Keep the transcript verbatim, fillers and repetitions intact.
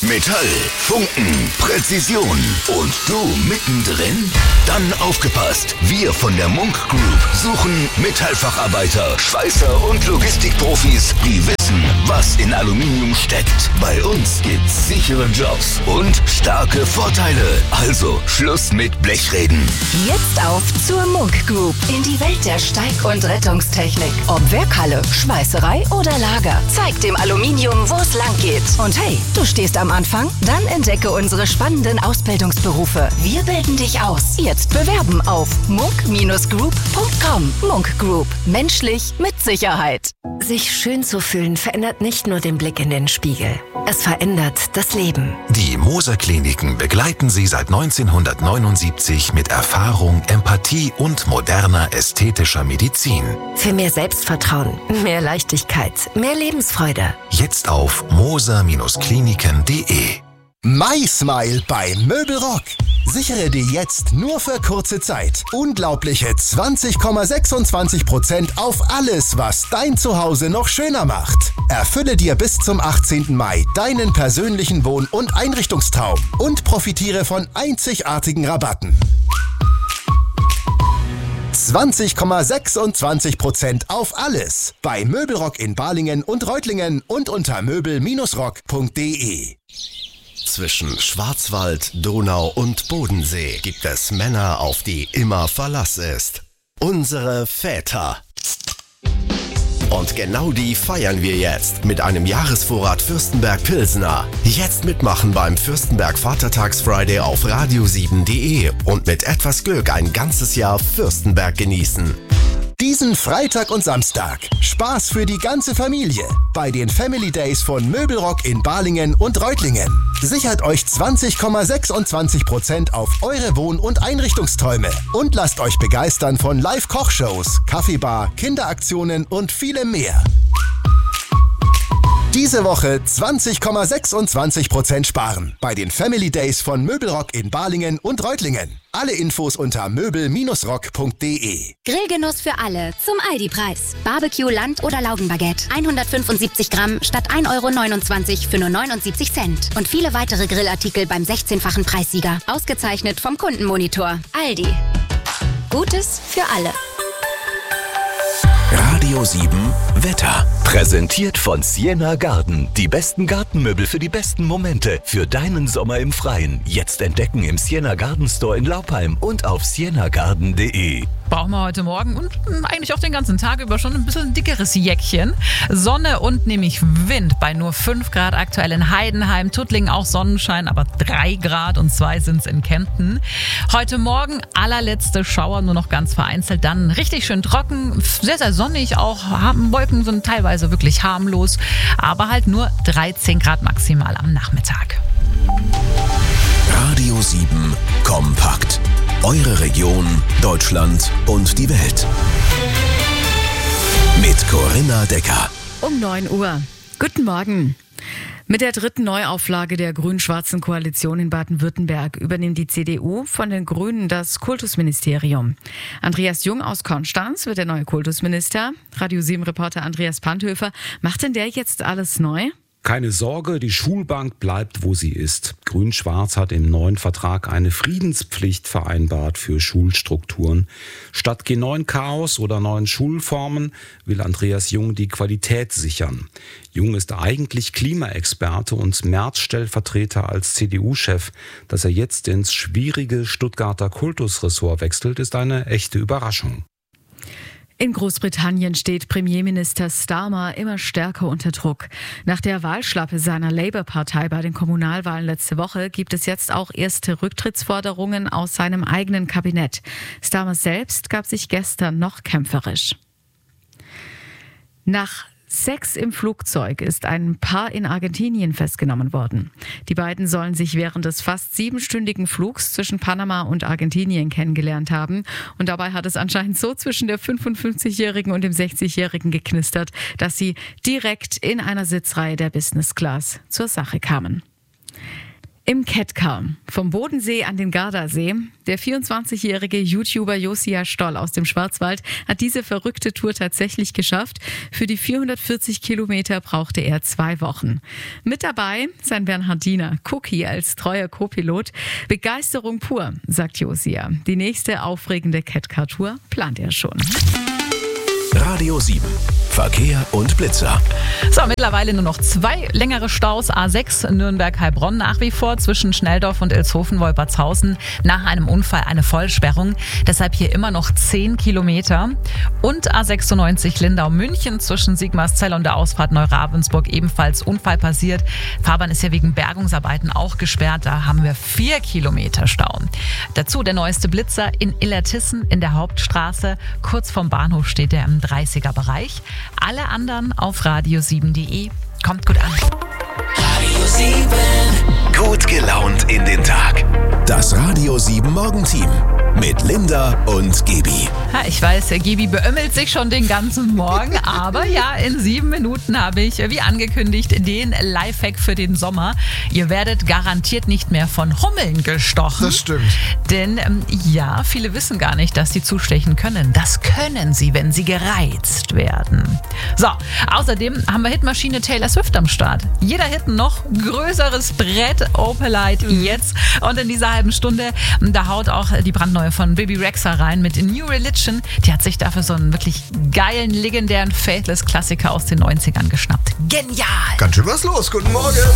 Metall, Funken, Präzision und du mittendrin? Dann aufgepasst! Wir von der Munk Group suchen Metallfacharbeiter, Schweißer und Logistikprofis, die wissen, was in Aluminium steckt. Bei uns gibt's sichere Jobs und starke Vorteile. Also Schluss mit Blechreden. Jetzt auf zur Munk Group in die Welt der Steig- und Rettungstechnik. Ob Werkhalle, Schweißerei oder Lager, zeig dem Aluminium, wo es lang geht. Und hey, du stehst am Anfang? Dann entdecke unsere spannenden Ausbildungsberufe. Wir bilden dich aus. Jetzt bewerben auf munk Bindestrich group punkt com. Munk Group. Menschlich mit Sicherheit. Sich schön zu fühlen verändert nicht nur den Blick in den Spiegel. Es verändert das Leben. Die Moser Kliniken begleiten Sie seit neunzehnhundertneunundsiebzig mit Erfahrung, Empathie und moderner ästhetischer Medizin. Für mehr Selbstvertrauen, mehr Leichtigkeit, mehr Lebensfreude. Jetzt auf moser kliniken punkt de. MySmile bei Möbelrock. Sichere dir jetzt nur für kurze Zeit unglaubliche zwanzig Komma sechsundzwanzig Prozent auf alles, was dein Zuhause noch schöner macht. Erfülle dir bis zum achtzehnten Mai deinen persönlichen Wohn- und Einrichtungstraum und profitiere von einzigartigen Rabatten. zwanzig Komma sechsundzwanzig Prozent auf alles bei Möbelrock in Balingen und Reutlingen und unter möbel Bindestrich rock punkt de. Zwischen Schwarzwald, Donau und Bodensee gibt es Männer, auf die immer Verlass ist. Unsere Väter. Und genau die feiern wir jetzt mit einem Jahresvorrat Fürstenberg Pilsner. Jetzt mitmachen beim Fürstenberg Vatertags-Friday auf radio sieben punkt de und mit etwas Glück ein ganzes Jahr Fürstenberg genießen. Diesen Freitag und Samstag Spaß für die ganze Familie bei den Family Days von Möbelrock in Balingen und Reutlingen. Sichert euch zwanzig Komma sechsundzwanzig Prozent auf eure Wohn- und Einrichtungsträume und lasst euch begeistern von Live-Kochshows, Kaffeebar, Kinderaktionen und vielem mehr. Diese Woche zwanzig Komma sechsundzwanzig Prozent sparen bei den Family Days von Möbelrock in Balingen und Reutlingen. Alle Infos unter möbel Bindestrich rock punkt de. Grillgenuss für alle zum Aldi-Preis. Barbecue, Land- oder Laugenbaguette. hundertfünfundsiebzig Gramm statt ein Euro neunundzwanzig für nur neunundsiebzig Cent. Und viele weitere Grillartikel beim sechzehnfachen Preissieger. Ausgezeichnet vom Kundenmonitor. Aldi. Gutes für alle. Radio sieben Wetter. Präsentiert von Sienna Garden. Die besten Gartenmöbel für die besten Momente. Für deinen Sommer im Freien. Jetzt entdecken im Sienna Garden Store in Laupheim und auf sienna garden punkt de. Brauchen wir heute Morgen und eigentlich auch den ganzen Tag über schon ein bisschen dickeres Jäckchen. Sonne und nämlich Wind bei nur fünf Grad aktuell in Heidenheim. Tuttlingen auch Sonnenschein, aber drei Grad und zwei sind es in Kempten. Heute Morgen allerletzte Schauer, nur noch ganz vereinzelt. Dann richtig schön trocken, sehr, sehr sonnig auch. Wolken sind teilweise wirklich harmlos, aber halt nur dreizehn Grad maximal am Nachmittag. Radio sieben Kompakt. Eure Region, Deutschland und die Welt. Mit Corinna Decker. Um neun Uhr. Guten Morgen. Mit der dritten Neuauflage der grün-schwarzen Koalition in Baden-Württemberg übernimmt die C D U von den Grünen das Kultusministerium. Andreas Jung aus Konstanz wird der neue Kultusminister. Radio sieben-Reporter Andreas Panthöfer. Macht denn der jetzt alles neu? Keine Sorge, die Schulbank bleibt, wo sie ist. Grün-Schwarz hat im neuen Vertrag eine Friedenspflicht vereinbart für Schulstrukturen. Statt G neun Chaos oder neuen Schulformen will Andreas Jung die Qualität sichern. Jung ist eigentlich Klimaexperte und Merz-Stellvertreter als C D U-Chef. Dass er jetzt ins schwierige Stuttgarter Kultusressort wechselt, ist eine echte Überraschung. In Großbritannien steht Premierminister Starmer immer stärker unter Druck. Nach der Wahlschlappe seiner Labour-Partei bei den Kommunalwahlen letzte Woche gibt es jetzt auch erste Rücktrittsforderungen aus seinem eigenen Kabinett. Starmer selbst gab sich gestern noch kämpferisch. Nach Sex im Flugzeug ist ein Paar in Argentinien festgenommen worden. Die beiden sollen sich während des fast siebenstündigen Flugs zwischen Panama und Argentinien kennengelernt haben. Und dabei hat es anscheinend so zwischen der fünfundfünfzigjährigen und dem sechzigjährigen geknistert, dass sie direkt in einer Sitzreihe der Business Class zur Sache kamen. Im Catcar, vom Bodensee an den Gardasee. Der vierundzwanzigjährige YouTuber Josia Stoll aus dem Schwarzwald hat diese verrückte Tour tatsächlich geschafft. Für die vierhundertvierzig Kilometer brauchte er zwei Wochen. Mit dabei sein Bernhardiner, Cookie als treuer Co-Pilot. Begeisterung pur, sagt Josia. Die nächste aufregende Catcar-Tour plant er schon. Radio sieben. Verkehr und Blitzer. So, mittlerweile nur noch zwei längere Staus. A sechs Nürnberg-Heilbronn nach wie vor zwischen Schnelldorf und Ilshofen-Wolpertshausen. Nach einem Unfall eine Vollsperrung. Deshalb hier immer noch zehn Kilometer. Und A sechsundneunzig Lindau-München zwischen Sigmarszell und der Ausfahrt Neu-Ravensburg ebenfalls Unfall passiert. Fahrbahn ist ja wegen Bergungsarbeiten auch gesperrt. Da haben wir vier Kilometer Stau. Dazu der neueste Blitzer in Illertissen in der Hauptstraße. Kurz vorm Bahnhof steht er im dreißiger Bereich. Alle anderen auf radio sieben punkt de. Kommt gut an. Radio sieben. Gut gelaunt in den Tag. Das Radio sieben Morgenteam mit Linda und Gibi. Ja, ich weiß, der Gibi beömmelt sich schon den ganzen Morgen, aber ja, in sieben Minuten habe ich, wie angekündigt, den Lifehack für den Sommer. Ihr werdet garantiert nicht mehr von Hummeln gestochen. Das stimmt. Denn ähm, ja, viele wissen gar nicht, dass sie zustechen können. Das können sie, wenn sie gereizt werden. So, außerdem haben wir Hitmaschine Taylor Swift am Start. Jeder Hit noch größeres Brett, Opelite jetzt. Und in dieser halben Stunde, da haut auch die brandneue von Bibi Rexha rein mit New Religion. Die hat sich dafür so einen wirklich geilen, legendären Faithless-Klassiker aus den neunzigern geschnappt. Genial! Ganz schön was los. Guten Morgen.